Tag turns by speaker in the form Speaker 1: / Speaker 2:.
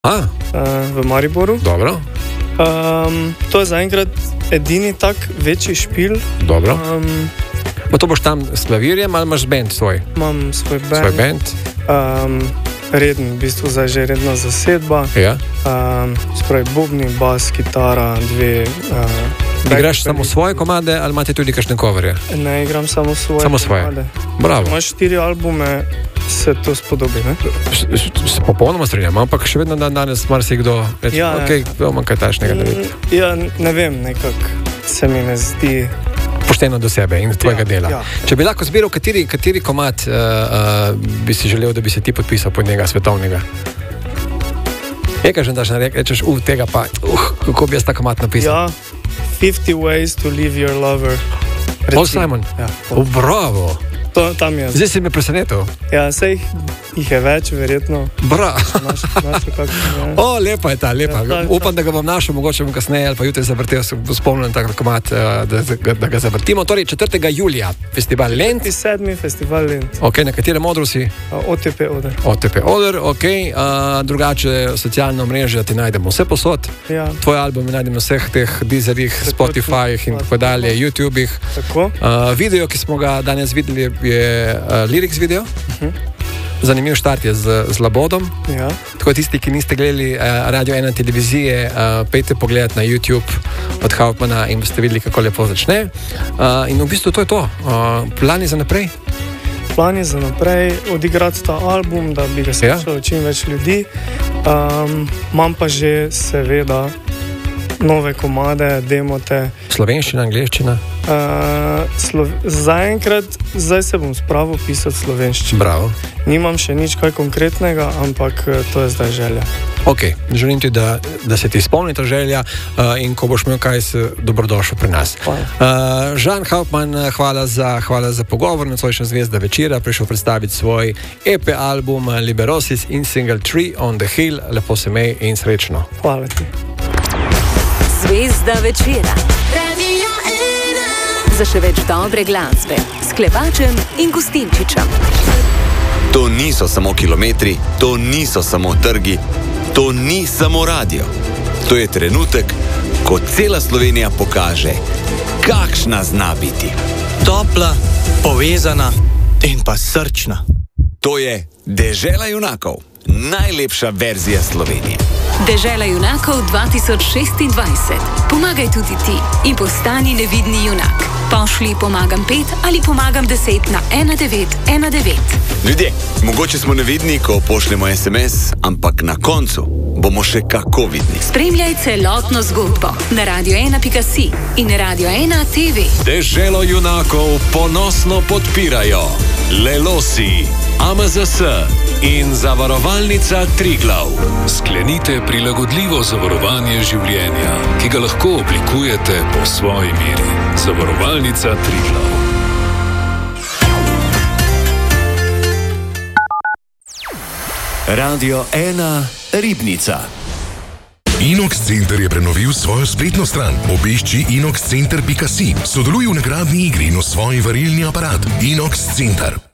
Speaker 1: v Mariboru.
Speaker 2: Dobro.
Speaker 1: To je zaenkrat edini tak večji špil.
Speaker 2: Dobro. Pa to boš tam s klavirjem ali imaš band svoj?
Speaker 1: Imam svoj band.
Speaker 2: Svoj band?
Speaker 1: Reden, v bistvu zdaj že redna zasedba.
Speaker 2: Ja.
Speaker 1: Spravi bubni, bas, kitara, dve...
Speaker 2: Igraš samo svoje komade ali imate tudi kakšne coverje?
Speaker 1: Ne, igram samo svoje komade.
Speaker 2: Bravo.
Speaker 1: Imaš 4 albume, se to spodobi, ne?
Speaker 2: Popolnoma strinjam, ampak še vedno danes marsikdo reče, imam kaj tašnega narediti.
Speaker 1: Ja, ne vem, nekako se mi ne zdi...
Speaker 2: Pošteno do sebe in tvojega dela.
Speaker 1: Ja.
Speaker 2: Če bi lahko zbiral, kateri komad bi si želel, da bi se ti podpisal pod njega svetovnega? Nekaj že daš rečeš, tega pa, kako bi jaz ta komad napisal?
Speaker 1: Ja, 50 Ways to Leave Your Lover.
Speaker 2: Paul Simon?
Speaker 1: Ja.
Speaker 2: Bravo!
Speaker 1: Tam je.
Speaker 2: Zdaj si me presenetil.
Speaker 1: Ja, sej jih je več, verjetno.
Speaker 2: Bravo! Lepa je ta, lepa.
Speaker 1: Ja,
Speaker 2: Upam, da ga bom našel, mogoče bom kasneje ali pa jutri zavrtel, se spomnim tak komad, da ga zavrtimo. Torej, 4. julija, festival Lent.
Speaker 1: 7. festival Lent.
Speaker 2: Ok, na katerem odru si?
Speaker 1: OTP Oder.
Speaker 2: OTP Oder, ok. Drugače, socialno mreže ti najdemo vse posod.
Speaker 1: Ja.
Speaker 2: Tvoj album najdemo na vseh teh Deezerjih, Spotifyjih in tako dalje, YouTubih.
Speaker 1: Tako.
Speaker 2: Video, ki smo ga danes videli, je lyrics video. Zanimiv štart je z Labodom.
Speaker 1: Ja.
Speaker 2: Tako tisti, ki niste gledali Radio 1 televizije, pejte pogledati na YouTube od Hauptmana in boste videli, kako lepo začne. In v bistvu to je to. Plani za naprej?
Speaker 1: Plan je za naprej odigrati ta album, da bi ga slišalo čim več ljudi. Imam pa že seveda nove komade, demote.
Speaker 2: Slovenščina, angleščina?
Speaker 1: Zdaj se bom spravil pisati slovenščino.
Speaker 2: Bravo.
Speaker 1: Nimam še nič kaj konkretnega, ampak to je zdaj želja.
Speaker 2: Ok, želim ti, da se ti izpolni ta želja in ko boš imel kaj, se dobrodošel pri nas. Žan Hauptman, hvala za pogovor na svojša Zvezda večera, prišel predstaviti svoj EP album Liberosis in single Tree on the Hill. Lepo se mej in srečno.
Speaker 1: Hvala ti.
Speaker 3: Zvezda večera. Za še več dobre glasbe s Klepačem in Gustinčičem.
Speaker 4: To niso samo kilometri, to niso samo trgi, to ni samo radio. To je trenutek, ko cela Slovenija pokaže, kakšna zna biti.
Speaker 5: Topla, povezana in pa srčna.
Speaker 4: To je Dežela junakov, najlepša verzija Slovenije.
Speaker 3: Dežela junakov 2026. Pomagaj tudi ti in postani nevidni junak. Pošli pomagam 5 ali pomagam 10 na 1919.
Speaker 4: Ljudje, mogoče smo nevidni, ko pošljemo SMS, ampak na koncu bomo še kako vidni.
Speaker 3: Spremljaj celotno zgodbo na radio1.si in Radio1 TV.
Speaker 6: Deželo junakov ponosno podpirajo Lelosi, AMZS in Zavarovalnica Triglav. Sklenite prilagodljivo zavarovanje življenja, ki ga lahko oblikujete po svoji meri. Zavarovalnica Triglav.
Speaker 4: Radio 1 Ribnica.
Speaker 7: Inox Center je prenovil svojo spletno stran. Obišči inoxcenter.si. Sodeluj v nagradni igri in osvoji varilni aparat. Inox Center.